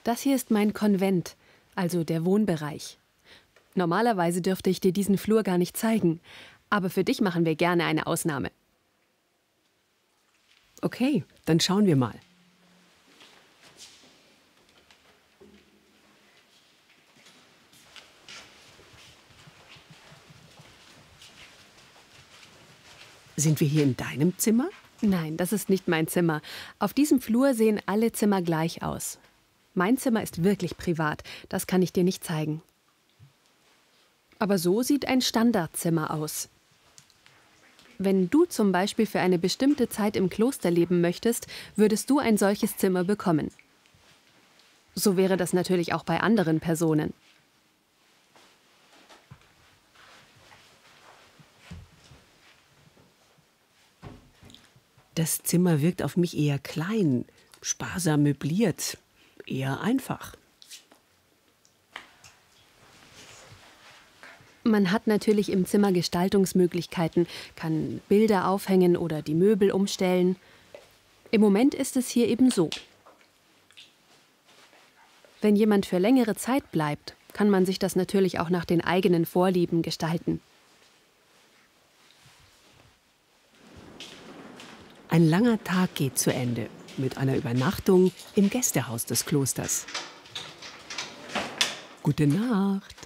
Das hier ist mein Konvent, also der Wohnbereich. Normalerweise dürfte ich dir diesen Flur gar nicht zeigen, aber für dich machen wir gerne eine Ausnahme. Okay, dann schauen wir mal. Sind wir hier in deinem Zimmer? Nein, das ist nicht mein Zimmer. Auf diesem Flur sehen alle Zimmer gleich aus. Mein Zimmer ist wirklich privat, das kann ich dir nicht zeigen. Aber so sieht ein Standardzimmer aus. Wenn du zum Beispiel für eine bestimmte Zeit im Kloster leben möchtest, würdest du ein solches Zimmer bekommen. So wäre das natürlich auch bei anderen Personen. Das Zimmer wirkt auf mich eher klein, sparsam möbliert, eher einfach. Man hat natürlich im Zimmer Gestaltungsmöglichkeiten, kann Bilder aufhängen oder die Möbel umstellen. Im Moment ist es hier eben so. Wenn jemand für längere Zeit bleibt, kann man sich das natürlich auch nach den eigenen Vorlieben gestalten. Ein langer Tag geht zu Ende mit einer Übernachtung im Gästehaus des Klosters. Gute Nacht.